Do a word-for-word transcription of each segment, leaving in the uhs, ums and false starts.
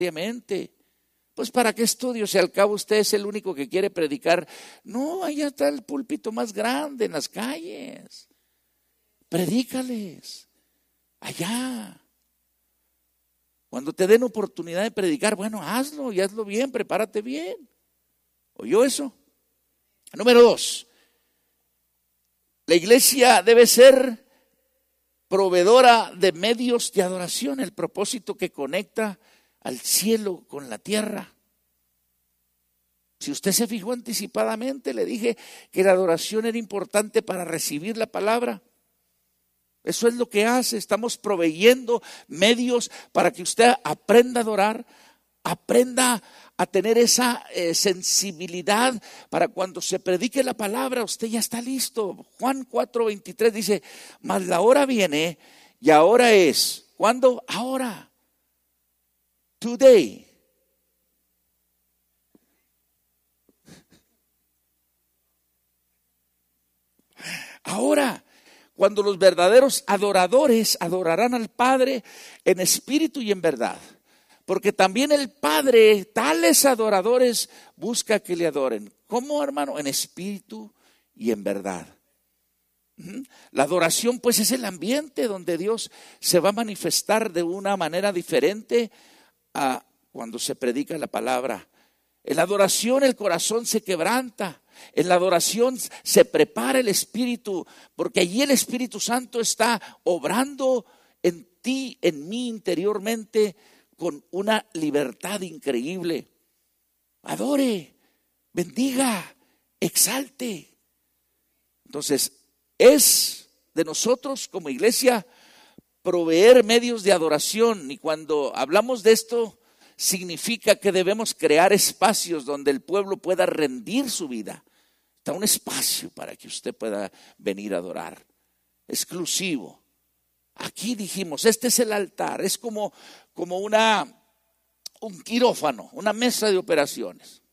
diariamente. Pues ¿para qué estudio si al cabo usted es el único que quiere predicar? No, allá está el púlpito más grande en las calles. Predícales allá. Cuando te den oportunidad de predicar, bueno, hazlo y hazlo bien, prepárate bien. ¿Oyó eso? Número dos, la iglesia debe ser proveedora de medios de adoración, el propósito que conecta al cielo con la tierra. Si usted se fijó anticipadamente, le dije que la adoración era importante para recibir la palabra. Eso es lo que hace, estamos proveyendo medios para que usted aprenda a adorar, aprenda a tener esa eh, sensibilidad para cuando se predique la palabra, usted ya está listo. Juan cuatro veintitrés dice, mas la hora viene y ahora es. ¿Cuándo? Ahora. Today. Ahora. Cuando los verdaderos adoradores adorarán al Padre en espíritu y en verdad. Porque también el Padre, tales adoradores, busca que le adoren. ¿Cómo, hermano? En espíritu y en verdad. La adoración, pues, es el ambiente donde Dios se va a manifestar de una manera diferente a cuando se predica la palabra. En la adoración el corazón se quebranta. En la adoración se prepara el Espíritu, porque allí el Espíritu Santo está obrando en ti, en mí interiormente, con una libertad increíble. Adore, bendiga, exalte. Entonces, es de nosotros como iglesia proveer medios de adoración, y cuando hablamos de esto, significa que debemos crear espacios donde el pueblo pueda rendir su vida. Está un espacio para que usted pueda venir a adorar, exclusivo. Aquí dijimos, este es el altar, es como, como una, un quirófano, una mesa de operaciones.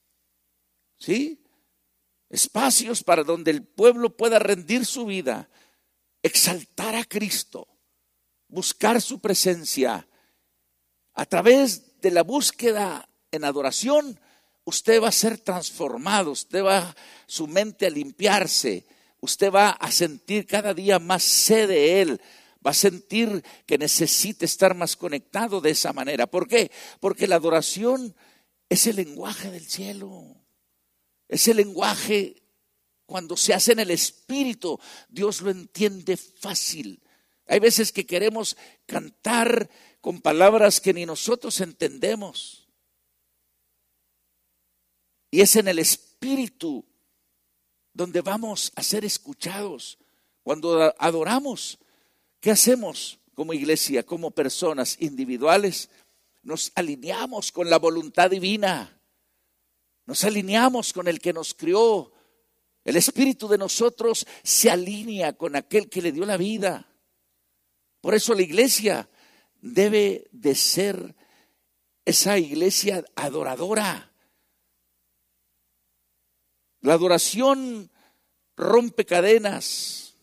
¿Sí? Espacios para donde el pueblo pueda rendir su vida, exaltar a Cristo, buscar su presencia. A través de la búsqueda en adoración, usted va a ser transformado, usted va, su mente a limpiarse, usted va a sentir cada día más sed de Él, va a sentir que necesita estar más conectado de esa manera. ¿Por qué? Porque la adoración es el lenguaje del cielo, es el lenguaje cuando se hace en el Espíritu, Dios lo entiende fácil. Hay veces que queremos cantar con palabras que ni nosotros entendemos. Y es en el Espíritu donde vamos a ser escuchados. Cuando adoramos, ¿qué hacemos como iglesia, como personas individuales? Nos alineamos con la voluntad divina. Nos alineamos con el que nos crió. El espíritu de nosotros se alinea con aquel que le dio la vida. Por eso la iglesia debe de ser esa iglesia adoradora. La adoración rompe cadenas.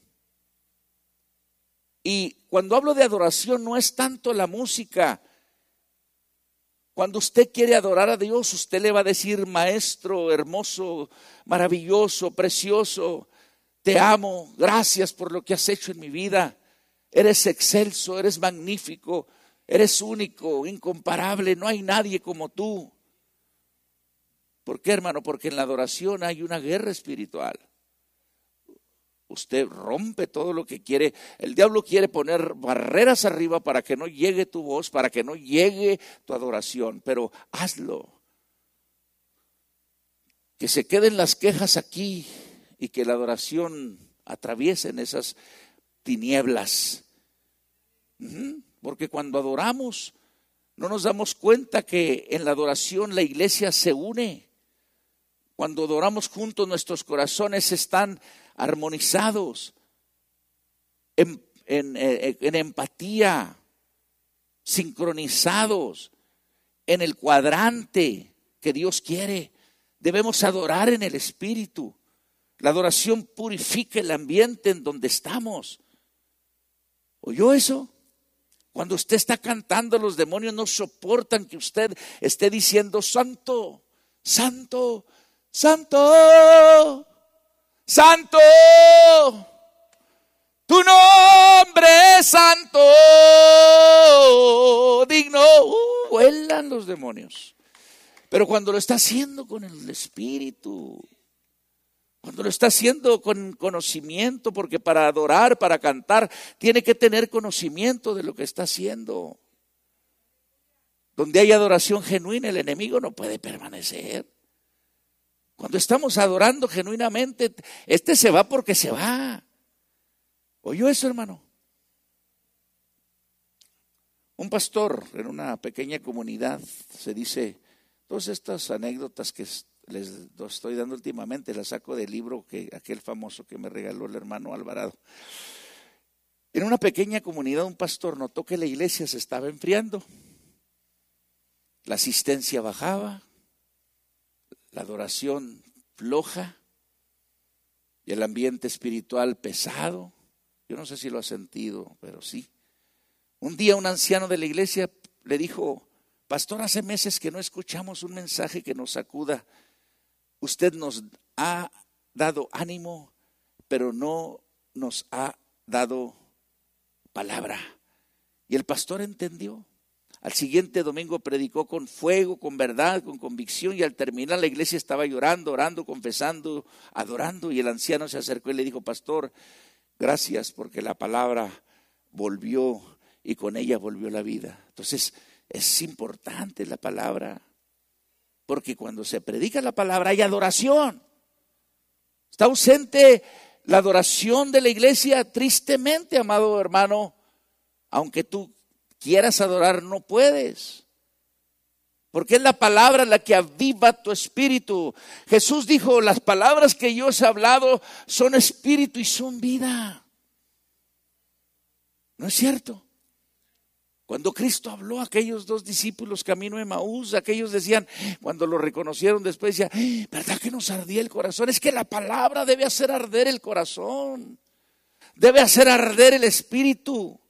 Y cuando hablo de adoración no es tanto la música. Cuando usted quiere adorar a Dios, usted le va a decir, maestro, hermoso, maravilloso, precioso, te amo, gracias por lo que has hecho en mi vida. Eres excelso, eres magnífico, eres único, incomparable, no hay nadie como tú. ¿Por qué, hermano? Porque en la adoración hay una guerra espiritual. Usted rompe todo lo que quiere. El diablo quiere poner barreras arriba para que no llegue tu voz, para que no llegue tu adoración, pero hazlo. Que se queden las quejas aquí y que la adoración atraviesen esas tinieblas. Porque cuando adoramos no nos damos cuenta que en la adoración la iglesia se une. Cuando adoramos juntos, nuestros corazones están armonizados, en, en, en empatía, sincronizados, en el cuadrante que Dios quiere. Debemos adorar en el Espíritu. La adoración purifica el ambiente en donde estamos. ¿Oyó eso? Cuando usted está cantando, los demonios no soportan que usted esté diciendo santo, santo, santo, santo. Tu nombre es santo, digno. Uh, vuelan los demonios. Pero cuando lo está haciendo con el Espíritu, cuando lo está haciendo con conocimiento, porque para adorar, para cantar, tiene que tener conocimiento de lo que está haciendo. Donde hay adoración genuina, el enemigo no puede permanecer. Cuando estamos adorando genuinamente, este se va porque se va. ¿Oyó eso, hermano? Un pastor en una pequeña comunidad, se dice, todas estas anécdotas que les estoy dando últimamente, las saco del libro, que aquel famoso que me regaló el hermano Alvarado. En una pequeña comunidad, un pastor notó que la iglesia se estaba enfriando. La asistencia bajaba, la adoración floja y el ambiente espiritual pesado. Yo no sé si lo ha sentido, pero sí. Un día un anciano de la iglesia le dijo: pastor, hace meses que no escuchamos un mensaje que nos sacuda. Usted nos ha dado ánimo, pero no nos ha dado palabra. Y el pastor entendió. Al siguiente domingo predicó con fuego, con verdad, con convicción, y al terminar la iglesia estaba llorando, orando, confesando, adorando, y el anciano se acercó y le dijo: pastor, gracias porque la palabra volvió y con ella volvió la vida. Entonces es importante la palabra, porque cuando se predica la palabra hay adoración. Está ausente la adoración de la iglesia, tristemente, amado hermano. Aunque tú quieras adorar, no puedes, porque es la palabra la que aviva tu espíritu. Jesús dijo: las palabras que yo os he hablado son espíritu y son vida. ¿No es cierto? Cuando Cristo habló a aquellos dos discípulos camino de Emaús, aquellos decían, cuando lo reconocieron después, decían: ¿verdad que nos ardía el corazón? Es que la palabra debe hacer arder el corazón, debe hacer arder el espíritu.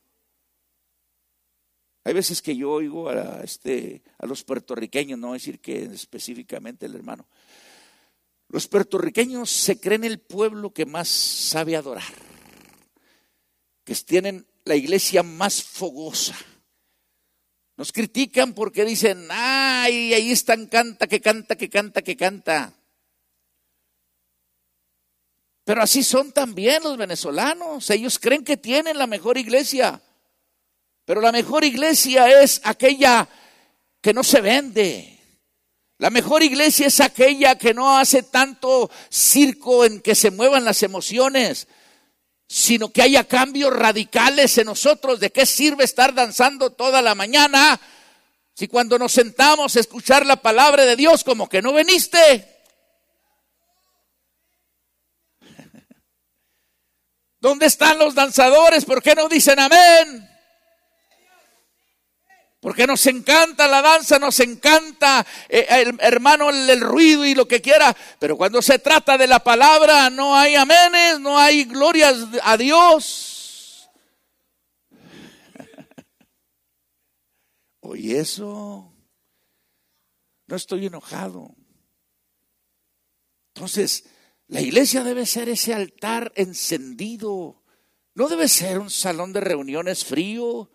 Hay veces que yo oigo a, este, a los puertorriqueños, no voy a decir que específicamente el hermano, los puertorriqueños se creen el pueblo que más sabe adorar, que tienen la iglesia más fogosa. Nos critican porque dicen: ay, ahí están, canta, que canta, que canta, que canta. Pero así son también los venezolanos. Ellos creen que tienen la mejor iglesia. Pero la mejor iglesia es aquella que no se vende. La mejor iglesia es aquella que no hace tanto circo en que se muevan las emociones, sino que haya cambios radicales en nosotros. ¿De qué sirve estar danzando toda la mañana si cuando nos sentamos a escuchar la palabra de Dios como que no viniste? ¿Dónde están los danzadores? ¿Por qué no dicen amén? Porque nos encanta la danza, nos encanta, eh, el, hermano, el, el ruido y lo que quiera. Pero cuando se trata de la palabra, no hay amenes, no hay glorias a Dios. Oye, eso, no estoy enojado. Entonces, la iglesia debe ser ese altar encendido. No debe ser un salón de reuniones frío.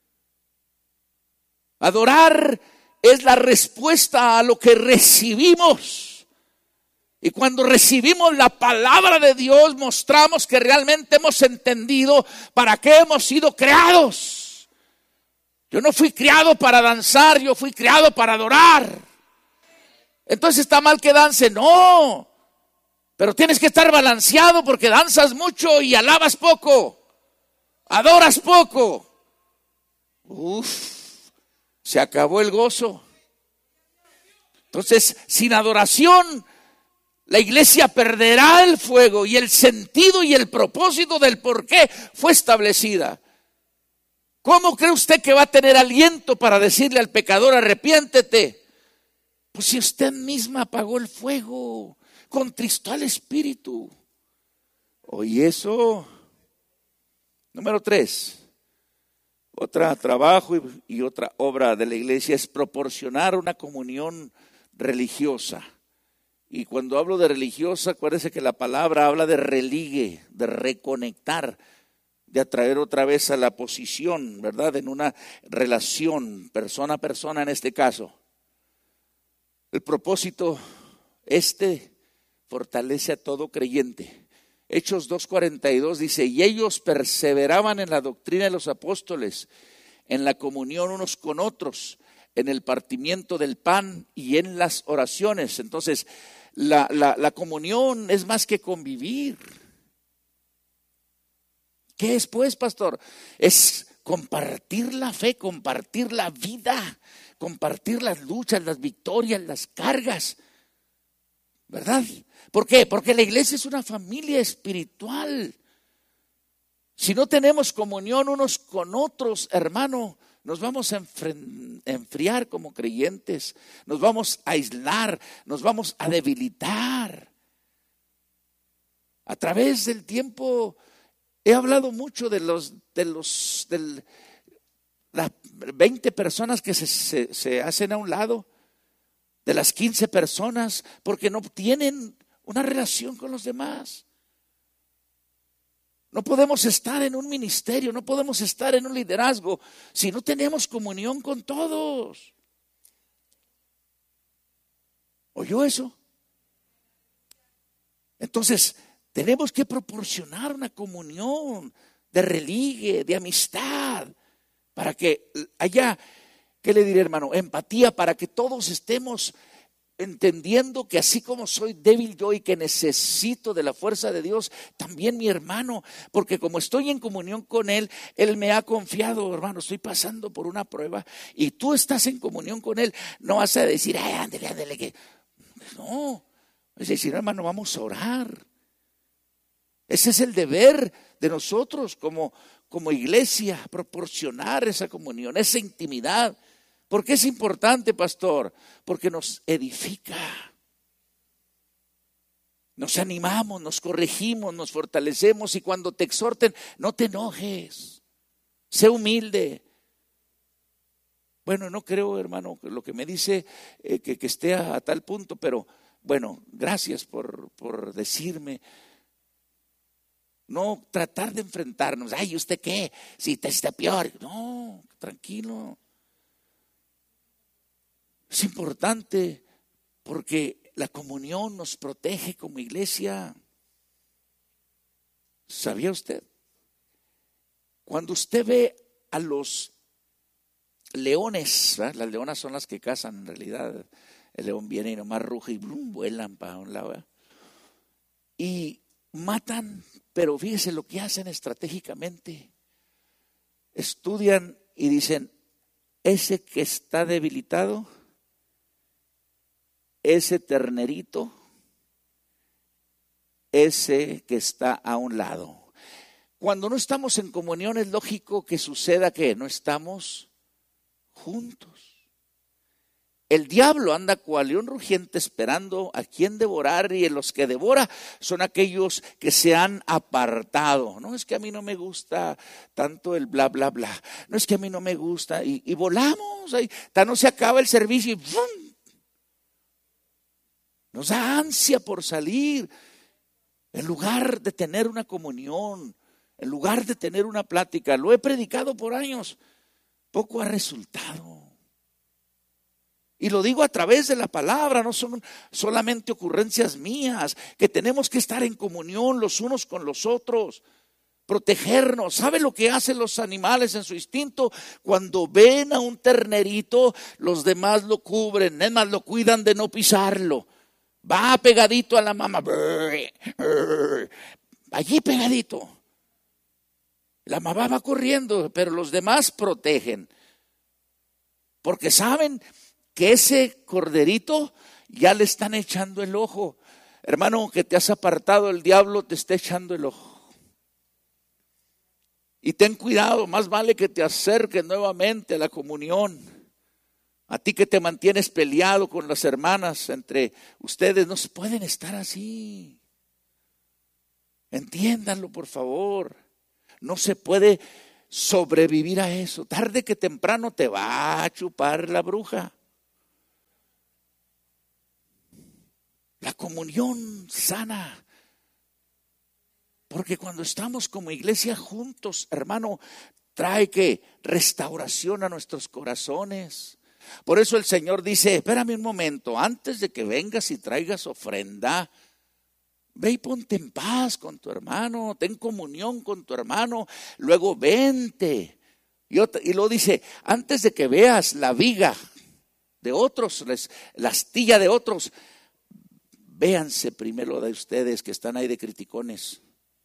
Adorar es la respuesta a lo que recibimos. Y cuando recibimos la palabra de Dios, mostramos que realmente hemos entendido para qué hemos sido creados. Yo no fui creado para danzar, yo fui creado para adorar. Entonces, ¿está mal que dance? No. Pero tienes que estar balanceado, porque danzas mucho y alabas poco, adoras poco. Uf. Se acabó el gozo. Entonces, sin adoración, la iglesia perderá el fuego y el sentido y el propósito del por qué fue establecida. ¿Cómo cree usted que va a tener aliento para decirle al pecador: arrepiéntete? Pues si usted misma apagó el fuego, contristó al espíritu. Oye, eso. Número tres. Otro trabajo y, y otra obra de la iglesia es proporcionar una comunión religiosa. Y cuando hablo de religiosa, acuérdense que la palabra habla de religue, de reconectar, de atraer otra vez a la posición, ¿verdad? En una relación persona a persona en este caso. El propósito este fortalece a todo creyente. Hechos dos cuarenta y dos dice, y ellos perseveraban en la doctrina de los apóstoles, en la comunión unos con otros, en el partimiento del pan y en las oraciones. Entonces, la, la, la comunión es más que convivir. ¿Qué es pues, pastor? Es compartir la fe, compartir la vida, compartir las luchas, las victorias, las cargas, ¿verdad? ¿Por qué? Porque la iglesia es una familia espiritual. Si no tenemos comunión unos con otros, hermano, nos vamos a enfriar como creyentes, nos vamos a aislar, nos vamos a debilitar. A través del tiempo he hablado mucho de los de los de las veinte personas que se, se, se hacen a un lado, de las quince personas, porque no tienen una relación con los demás. No podemos estar en un ministerio, no podemos estar en un liderazgo si no tenemos comunión con todos. ¿Oyó eso? Entonces, tenemos que proporcionar una comunión de religue, de amistad, para que haya, ¿qué le diré, hermano? Empatía, para que todos estemos entendiendo que así como soy débil yo y que necesito de la fuerza de Dios, también mi hermano, porque como estoy en comunión con Él, Él me ha confiado, hermano, estoy pasando por una prueba y tú estás en comunión con Él, no vas a decir, ay, ándale, ándale, que no, es decir, hermano, vamos a orar. Ese es el deber de nosotros como, como iglesia, proporcionar esa comunión, esa intimidad. ¿Por qué es importante, pastor? Porque nos edifica. Nos animamos, nos corregimos, nos fortalecemos y cuando te exhorten, no te enojes. Sé humilde. Bueno, no creo, hermano, lo que me dice eh, que, que esté a, a tal punto, pero bueno, gracias por, por decirme. No tratar de enfrentarnos. Ay, ¿usted qué? Si te está peor. No, tranquilo. Es importante porque la comunión nos protege como iglesia. ¿Sabía usted? Cuando usted ve a los leones, ¿verdad? Las leonas son las que cazan en realidad. El león viene y nomás ruge y blum, vuelan para un lado, ¿verdad? Y matan, pero fíjese lo que hacen estratégicamente. Estudian y dicen, ese que está debilitado, ese ternerito, ese que está a un lado. Cuando no estamos en comunión es lógico que suceda que no estamos juntos. El diablo anda cual león rugiente esperando a quien devorar, y los que devora son aquellos que se han apartado. No es que a mí no me gusta tanto el bla bla bla, no es que a mí no me gusta y, y volamos ahí, tan no se acaba el servicio y ¡bum! Nos da ansia por salir, en lugar de tener una comunión, en lugar de tener una plática. Lo he predicado por años, poco ha resultado. Y lo digo a través de la palabra, no son solamente ocurrencias mías, que tenemos que estar en comunión los unos con los otros, protegernos. ¿Sabe lo que hacen los animales en su instinto? Cuando ven a un ternerito, los demás lo cubren, es más, lo cuidan de no pisarlo. Va pegadito a la mamá, allí pegadito. La mamá va corriendo, pero los demás protegen, porque saben que ese corderito ya le están echando el ojo. Hermano, que te has apartado, el diablo te está echando el ojo. Y ten cuidado, más vale que te acerques nuevamente a la comunión. A ti que te mantienes peleado con las hermanas, entre ustedes no se pueden estar así. Entiéndanlo, por favor. No se puede sobrevivir a eso. Tarde que temprano te va a chupar la bruja. La comunión sana. Porque cuando estamos como iglesia juntos, hermano, trae que restauración a nuestros corazones. Por eso el Señor dice, espérame un momento, antes de que vengas y traigas ofrenda, ve y ponte en paz con tu hermano, ten comunión con tu hermano, luego vente. Y, otra, y luego dice, antes de que veas la viga de otros, la astilla de otros, véanse primero de ustedes que están ahí de criticones.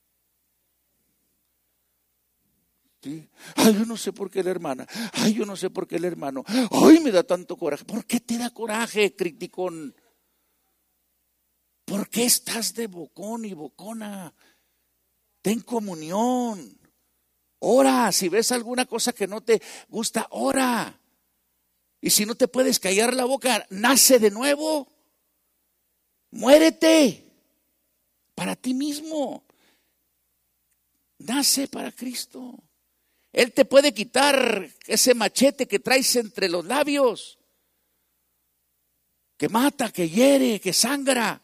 ¿Sí? Ay, yo no sé por qué la hermana, ay, yo no sé por qué el hermano, ay, me da tanto coraje. ¿Por qué te da coraje, criticón? ¿Por qué estás de bocón y bocona? Ten comunión, ora, si ves alguna cosa que no te gusta, ora. Y si no te puedes callar la boca, nace de nuevo, muérete para ti mismo, nace para Cristo. Él te puede quitar ese machete que traes entre los labios, que mata, que hiere, que sangra.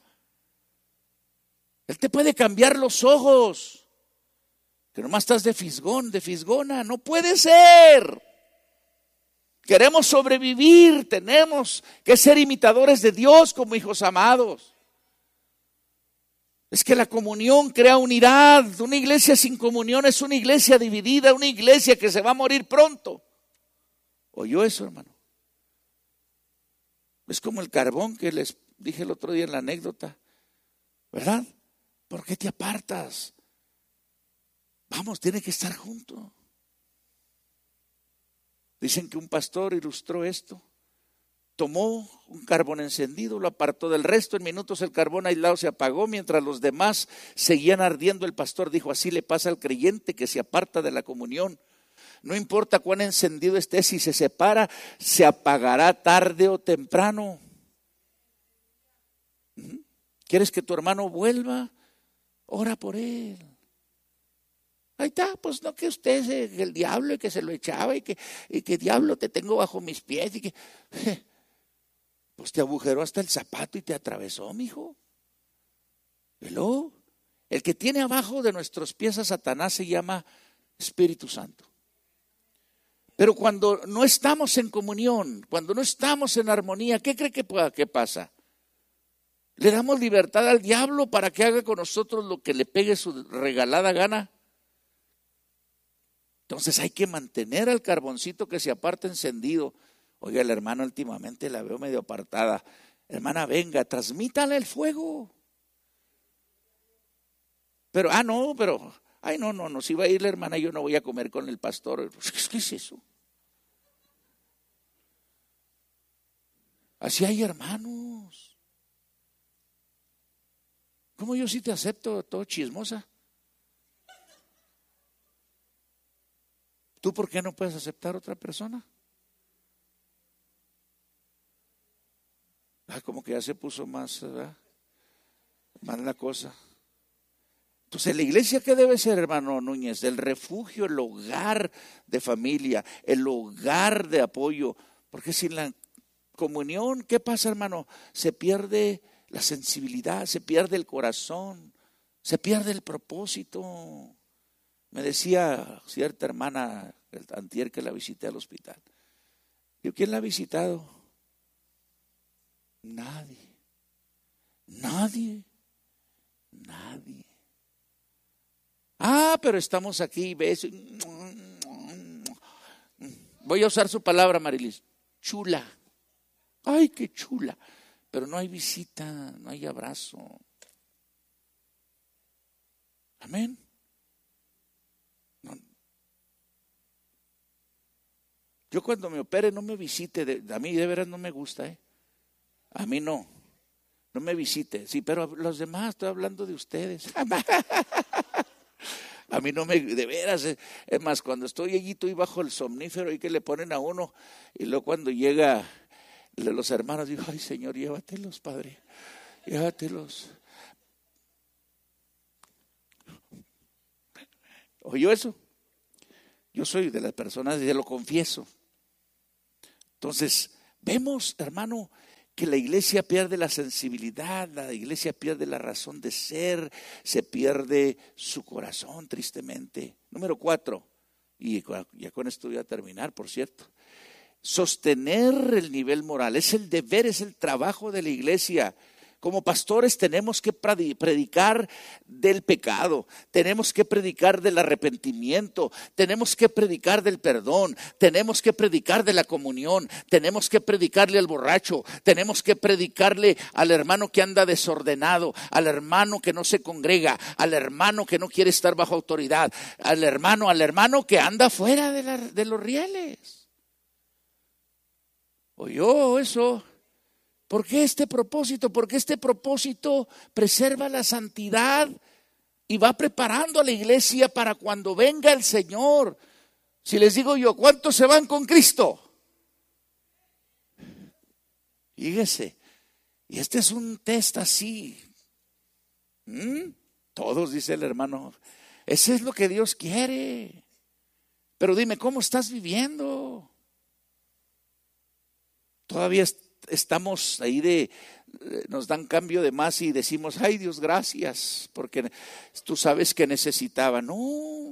Él te puede cambiar los ojos, que nomás estás de fisgón, de fisgona. No puede ser. Queremos sobrevivir, tenemos que ser imitadores de Dios como hijos amados. Es que la comunión crea unidad. Una iglesia sin comunión es una iglesia dividida, una iglesia que se va a morir pronto. ¿Oyó eso, hermano? Es como el carbón que les dije el otro día en la anécdota, ¿verdad? ¿Por qué te apartas? Vamos, tiene que estar junto. Dicen que un pastor ilustró esto. Tomó un carbón encendido, lo apartó del resto. En minutos el carbón aislado se apagó mientras los demás seguían ardiendo. El pastor dijo, así le pasa al creyente que se aparta de la comunión. No importa cuán encendido esté, si se separa, se apagará tarde o temprano. ¿Quieres que tu hermano vuelva? Ora por él. Ahí está, pues no que usted es el diablo y que se lo echaba y que, y que diablo te tengo bajo mis pies y que... Pues te agujeró hasta el zapato y te atravesó, mijo. ¿Veló? El que tiene abajo de nuestros pies a Satanás se llama Espíritu Santo. Pero cuando no estamos en comunión, cuando no estamos en armonía, ¿qué cree que, que pasa? Le damos libertad al diablo para que haga con nosotros lo que le pegue su regalada gana. Entonces hay que mantener al carboncito que se aparta encendido. Oiga, la hermana últimamente la veo medio apartada. Hermana, venga, transmítale el fuego. Pero, ah, no, pero, ay, no, no, no, si va a ir la hermana, yo no voy a comer con el pastor. ¿Qué es eso? Así hay hermanos. ¿Cómo yo sí te acepto todo chismosa? ¿Tú por qué no puedes aceptar a otra persona? Ah, como que ya se puso más, ¿verdad? Más la cosa. Entonces, ¿la iglesia qué debe ser, hermano Núñez? El refugio, el hogar de familia, el hogar de apoyo. Porque sin la comunión, ¿qué pasa, hermano? Se pierde la sensibilidad, se pierde el corazón, se pierde el propósito. Me decía cierta hermana, el antier que la visité al hospital. ¿Yo quién la ha visitado? Nadie, nadie, nadie. Ah, pero estamos aquí, ves. Voy a usar su palabra, Marilis. Chula. Ay, qué chula. Pero no hay visita, no hay abrazo. Amén. No. Yo cuando me opere no me visite, de, a mí de veras no me gusta, ¿eh? A mí no, no me visite. Sí, pero los demás, estoy hablando de ustedes. A mí no me, de veras, es más, cuando estoy allí, estoy bajo el somnífero y que le ponen a uno, y luego cuando llega los hermanos, digo, ay Señor, llévatelos, Padre, llévatelos. ¿Oyó eso? Yo soy de las personas, y lo confieso. Entonces, vemos, hermano, que la iglesia pierde la sensibilidad, la iglesia pierde la razón de ser, se pierde su corazón, tristemente. Número cuatro, y ya con esto voy a terminar, por cierto. Sostener el nivel moral, es el deber, es el trabajo de la iglesia. Como pastores tenemos que predicar del pecado, tenemos que predicar del arrepentimiento, tenemos que predicar del perdón, tenemos que predicar de la comunión, tenemos que predicarle al borracho, tenemos que predicarle al hermano que anda desordenado, al hermano que no se congrega, al hermano que no quiere estar bajo autoridad, al hermano, al hermano que anda fuera de, la, de los rieles. ¿Oyó eso? ¿Por qué este propósito? Porque este propósito preserva la santidad y va preparando a la iglesia para cuando venga el Señor. Si les digo yo, ¿cuántos se van con Cristo? Fíjese, y este es un test así. ¿Mm? Todos, dice el hermano. Ese es lo que Dios quiere. Pero dime, ¿cómo estás viviendo? Todavía estamos ahí de, nos dan cambio de más y decimos, ay Dios, gracias, porque tú sabes que necesitaba. No,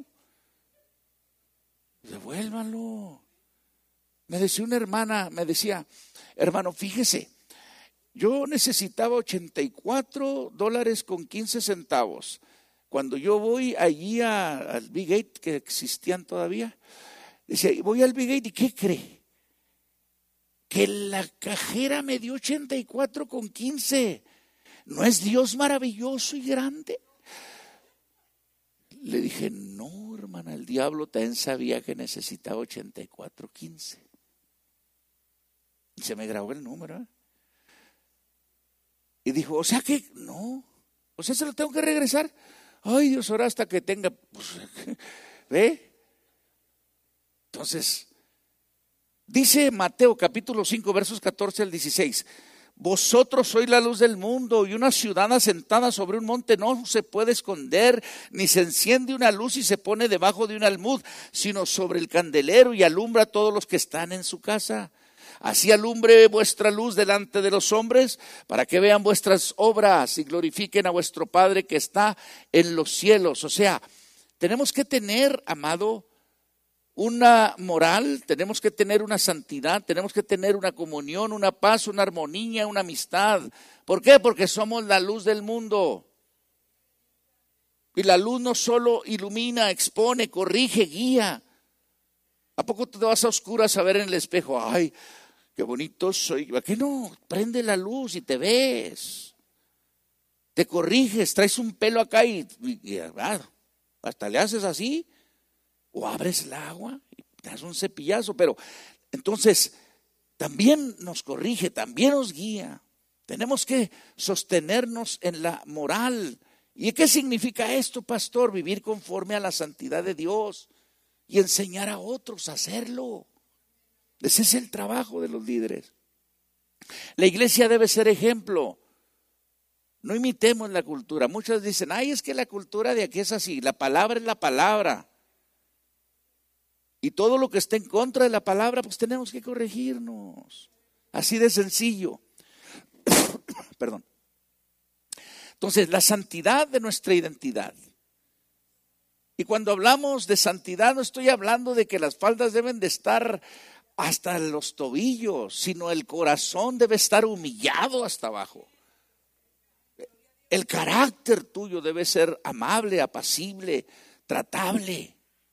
devuélvanlo. Me decía una hermana, me decía, hermano, fíjese, yo necesitaba ochenta y cuatro dólares con quince centavos. Cuando yo voy allí a, al Big Eight, que existían todavía, decía, voy al Big Eight, ¿y qué cree? Que la cajera me dio ochenta y cuatro con quince. ¿No es Dios maravilloso y grande? Le dije, no, hermana, el diablo también sabía que necesitaba ochenta y cuatro quince. Y se me grabó el número. ¿eh? Y dijo, o sea que no, o sea, se lo tengo que regresar. Ay, Dios, ahora hasta que tenga, pues, ¿ve? Entonces, dice Mateo capítulo cinco, versos catorce al dieciséis. Vosotros sois la luz del mundo, y una ciudad asentada sobre un monte no se puede esconder, ni se enciende una luz y se pone debajo de un almud, sino sobre el candelero y alumbra a todos los que están en su casa. Así alumbre vuestra luz delante de los hombres, para que vean vuestras obras y glorifiquen a vuestro Padre que está en los cielos. O sea, tenemos que tener, amado, una moral, tenemos que tener una santidad, tenemos que tener una comunión, una paz, una armonía, una amistad. ¿Por qué? Porque somos la luz del mundo. Y la luz no solo ilumina, expone, corrige, guía. ¿A poco te vas a oscuras a ver en el espejo? Ay, qué bonito soy. ¿A qué no? Prende la luz y te ves. Te corriges, traes un pelo acá y, y, y ah, hasta le haces así. O abres el agua y te das un cepillazo. Pero entonces también nos corrige, también nos guía. Tenemos que sostenernos en la moral. ¿Y qué significa esto, pastor? Vivir conforme a la santidad de Dios y enseñar a otros a hacerlo. Ese es el trabajo de los líderes. La iglesia debe ser ejemplo. No imitemos la cultura. Muchos dicen, ay, es que la cultura de aquí es así. La palabra es la palabra. Y todo lo que esté en contra de la palabra, pues tenemos que corregirnos. Así de sencillo. Perdón. Entonces, la santidad de nuestra identidad. Y cuando hablamos de santidad, no estoy hablando de que las faldas deben de estar hasta los tobillos, sino el corazón debe estar humillado hasta abajo. El carácter tuyo debe ser amable, apacible, tratable.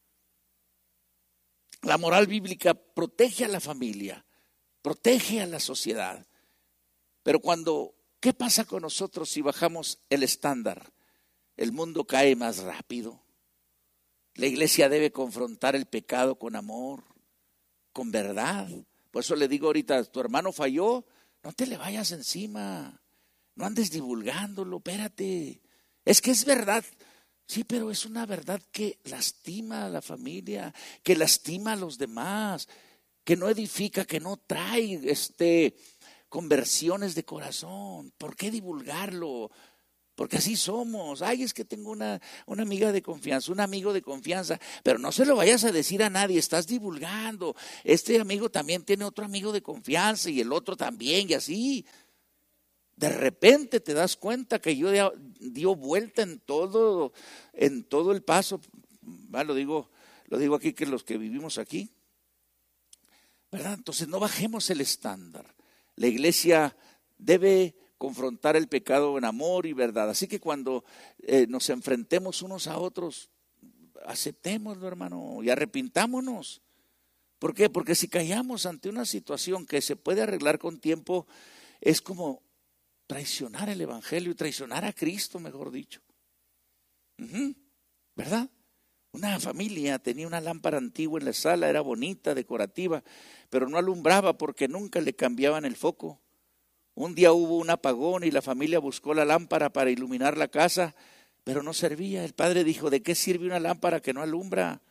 La moral bíblica protege a la familia, protege a la sociedad. Pero cuando, ¿qué pasa con nosotros si bajamos el estándar? El mundo cae más rápido. La iglesia debe confrontar el pecado con amor, con verdad. Por eso le digo ahorita, tu hermano falló, no te le vayas encima, no andes divulgándolo, espérate. Es que es verdad. Sí, pero es una verdad que lastima a la familia, que lastima a los demás, que no edifica, que no trae este, conversiones de corazón. ¿Por qué divulgarlo? Porque así somos. Ay, es que tengo una, una amiga de confianza, un amigo de confianza. Pero no se lo vayas a decir a nadie, estás divulgando. Este amigo también tiene otro amigo de confianza y el otro también y así. De repente te das cuenta que yo dio, dio vuelta en todo, en todo el paso. Ah, lo digo, lo digo aquí que los que vivimos aquí, ¿verdad? Entonces no bajemos el estándar. La iglesia debe confrontar el pecado en amor y verdad. Así que cuando eh, nos enfrentemos unos a otros, aceptémoslo, hermano, y arrepintámonos. ¿Por qué? Porque si callamos ante una situación que se puede arreglar con tiempo, es como traicionar el evangelio y traicionar a Cristo, mejor dicho. Uh-huh. ¿Verdad? Una familia tenía una lámpara antigua en la sala, era bonita, decorativa, pero no alumbraba porque nunca le cambiaban el foco. Un día hubo un apagón y la familia buscó la lámpara para iluminar la casa, pero no servía. El padre dijo, ¿de qué sirve una lámpara que no alumbra?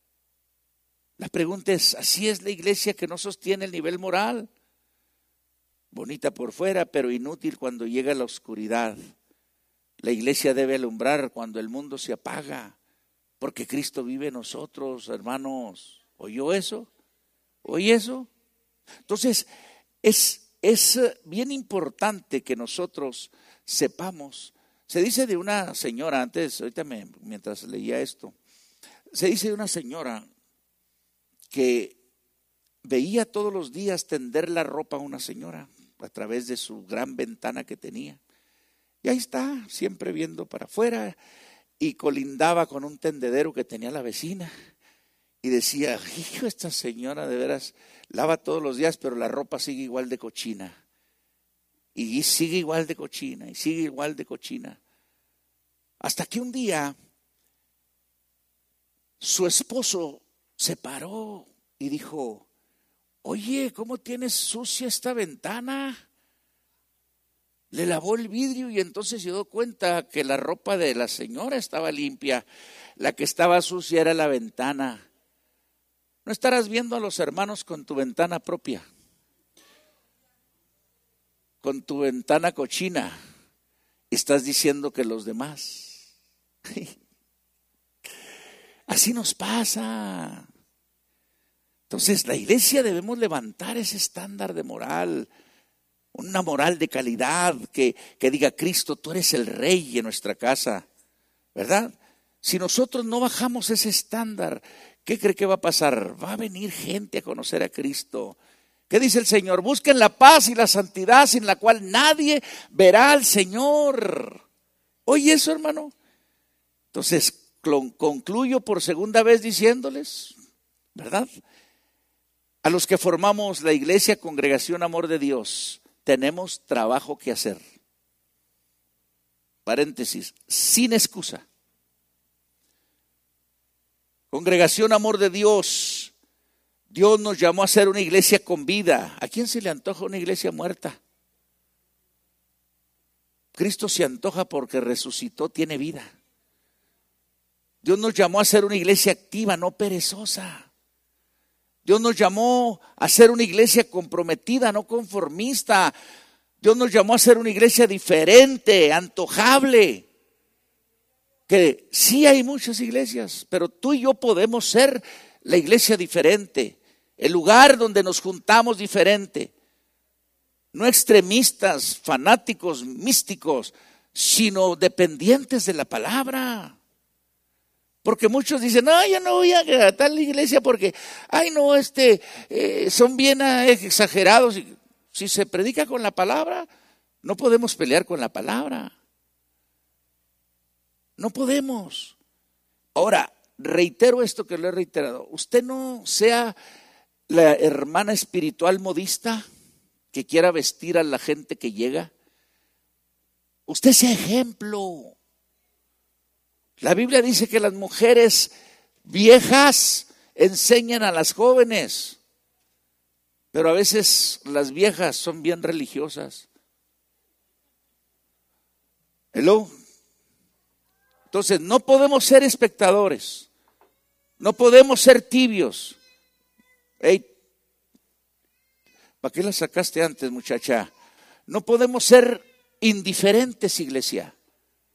La pregunta es, ¿así es la iglesia que no sostiene el nivel moral? Bonita por fuera, pero inútil cuando llega la oscuridad. La iglesia debe alumbrar cuando el mundo se apaga, porque Cristo vive en nosotros, hermanos. ¿Oyó eso? ¿Oye eso? Entonces, es... Es bien importante que nosotros sepamos. Se dice de una señora, antes, ahorita me, mientras leía esto, se dice de una señora que veía todos los días tender la ropa a una señora a través de su gran ventana que tenía. Y ahí está, siempre viendo para afuera, y colindaba con un tendedero que tenía la vecina. Y decía, hijo, esta señora de veras lava todos los días, pero la ropa sigue igual de cochina. Y sigue igual de cochina, y sigue igual de cochina. Hasta que un día su esposo se paró y dijo, oye, ¿cómo tienes sucia esta ventana? Le lavó el vidrio y entonces se dio cuenta que la ropa de la señora estaba limpia. La que estaba sucia era la ventana. No estarás viendo a los hermanos con tu ventana propia, con tu ventana cochina. Estás diciendo que los demás. Así nos pasa. Entonces la iglesia debemos levantar ese estándar de moral, una moral de calidad que, que diga, Cristo, tú eres el rey en nuestra casa, ¿verdad? Si nosotros no bajamos ese estándar, ¿qué cree que va a pasar? Va a venir gente a conocer a Cristo. ¿Qué dice el Señor? Busquen la paz y la santidad sin la cual nadie verá al Señor. ¿Oye eso, hermano? Entonces, concluyo por segunda vez diciéndoles, ¿verdad? A los que formamos la iglesia Congregación Amor de Dios, tenemos trabajo que hacer. Paréntesis, sin excusa. Congregación Amor de Dios, Dios nos llamó a ser una iglesia con vida. ¿A quién se le antoja una iglesia muerta? Cristo se antoja porque resucitó, tiene vida. Dios nos llamó a ser una iglesia activa, no perezosa. Dios nos llamó a ser una iglesia comprometida, no conformista. Dios nos llamó a ser una iglesia diferente, antojable. Que sí hay muchas iglesias, pero tú y yo podemos ser la iglesia diferente, el lugar donde nos juntamos diferente. No extremistas, fanáticos, místicos, sino dependientes de la palabra. Porque muchos dicen, no, yo no voy a tal iglesia porque, ay no, este, eh, son bien exagerados. Si se predica con la palabra, no podemos pelear con la palabra. No podemos. Ahora, reitero esto que lo he reiterado. Usted no sea la hermana espiritual modista que quiera vestir a la gente que llega. Usted sea ejemplo. La Biblia dice que las mujeres viejas enseñan a las jóvenes, pero a veces las viejas son bien religiosas. Hello. Entonces no podemos ser espectadores, no podemos ser tibios. Hey, ¿para qué la sacaste antes, muchacha? No podemos ser indiferentes, iglesia.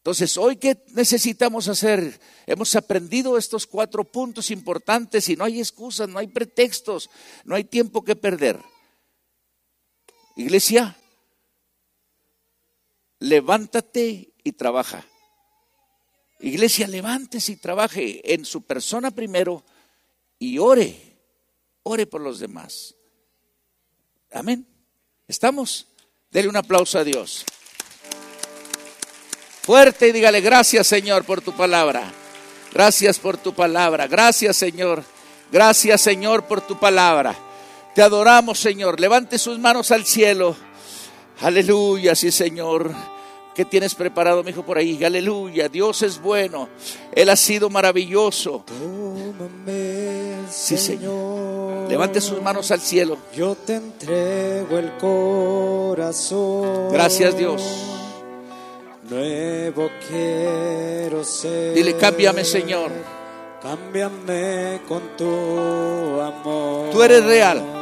Entonces, hoy, ¿qué necesitamos hacer? Hemos aprendido estos cuatro puntos importantes y no hay excusas, no hay pretextos, no hay tiempo que perder. Iglesia, levántate y trabaja. Iglesia, levántese y trabaje en su persona primero y ore, ore por los demás. Amén. ¿Estamos? Dele un aplauso a Dios. Fuerte y dígale: gracias, Señor, por tu palabra. Gracias por tu palabra. Gracias, Señor. Gracias, Señor, por tu palabra. Te adoramos, Señor. Levante sus manos al cielo. Aleluya, sí, Señor. ¿Qué tienes preparado, mi hijo, por ahí? Aleluya, Dios es bueno. Él ha sido maravilloso. Tómame, sí, Señor. Levante sus manos al cielo. Yo te entrego el corazón. Gracias, Dios. Nuevo quiero ser. Dile: cámbiame, Señor. Cámbiame con tu amor. Tú eres real.